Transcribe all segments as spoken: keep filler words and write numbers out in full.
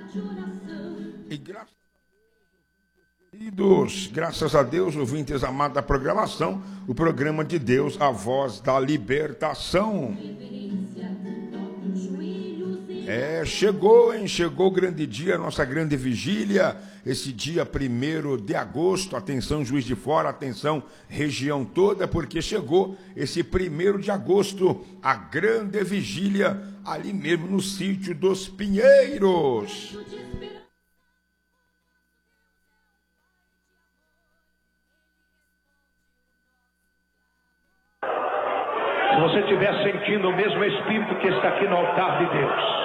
E graças Queridos, graças a Deus, ouvintes amados da programação, o programa de Deus, a voz da libertação. É, chegou, hein? Chegou o grande dia, nossa grande vigília, esse dia primeiro de agosto, atenção Juiz de Fora, atenção região toda, porque chegou esse primeiro de agosto, a grande vigília, ali mesmo no sítio dos Pinheiros. Se você estiver sentindo o mesmo Espírito que está aqui no altar de Deus,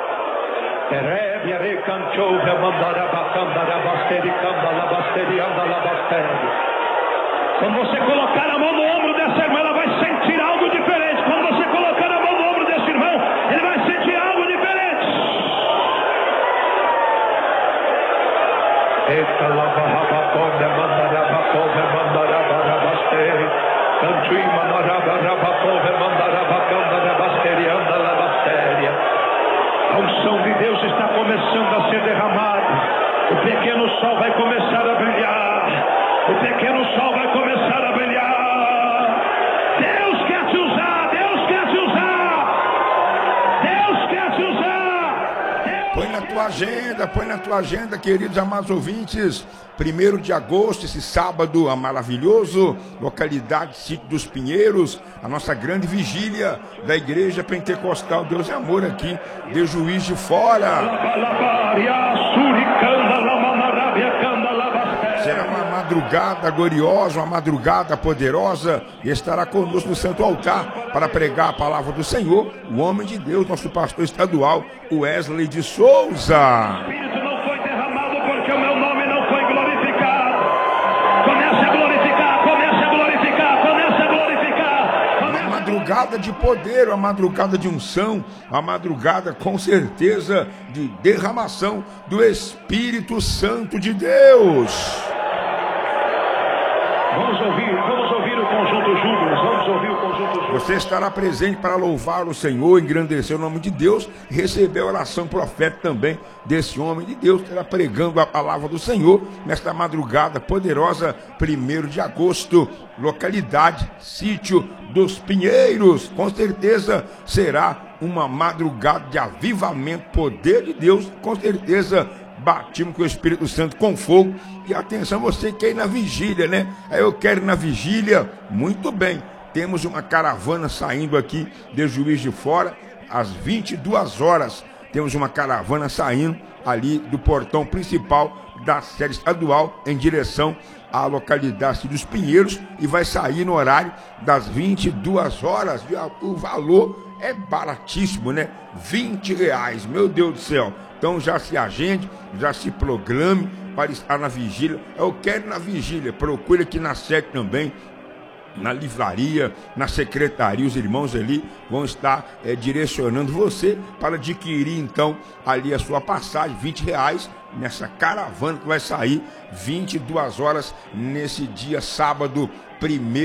quando você colocar a mão no ombro dessa irmã, ela vai sentir algo diferente. Quando você colocar a mão no ombro desse irmão, ele vai sentir algo diferente. Eita la barra conde mandaraba conde mandaraba rabasteri cantui mandaraba rabacove mandaraba candarabasteri anda la basteria. A unção de Deus está começando a ser derramada. O pequeno sol vai começar a brilhar. O pequeno sol vai começar a brilhar. Deus quer te usar. Deus quer te usar. Deus quer te usar. Deus Põe na tua agenda, põe na tua agenda, queridos amados ouvintes. primeiro de agosto, esse sábado maravilhoso, localidade Sítio dos Pinheiros, a nossa grande vigília da Igreja Pentecostal Deus é Amor aqui, de Juiz de Fora. Será uma madrugada gloriosa, uma madrugada poderosa, e estará conosco no Santo Altar para pregar a palavra do Senhor, o homem de Deus, nosso pastor estadual, Wesley de Souza. Madrugada de poder, uma madrugada de unção, uma madrugada com certeza de derramação do Espírito Santo de Deus. Vamos ouvir, vamos ouvir o conjunto Júnior, vamos ouvir o conjunto Júnior. Você estará presente para louvar o Senhor, engrandecer o nome de Deus e receber a oração profética também desse homem de Deus que estará pregando a palavra do Senhor nesta madrugada poderosa, primeiro de agosto, localidade Sítio dos Pinheiros. Com certeza será uma madrugada de avivamento, poder de Deus, com certeza batismo com o Espírito Santo com fogo. E atenção, você quer ir na vigília, né? Aí eu quero ir na vigília, muito bem. Temos uma caravana saindo aqui de Juiz de Fora, às vinte e duas horas. Temos uma caravana saindo ali do portão principal da sede estadual em direção à localidade dos Pinheiros e vai sair no horário das vinte e duas horas. O valor é baratíssimo, né? vinte reais, meu Deus do céu. Então já se agende, já se programe para estar na vigília. Eu quero ir na vigília, procure aqui na sede também, na livraria, na secretaria, os irmãos ali vão estar é, direcionando você para adquirir então ali a sua passagem, vinte reais, nessa caravana que vai sair vinte e duas horas nesse dia sábado, primeiro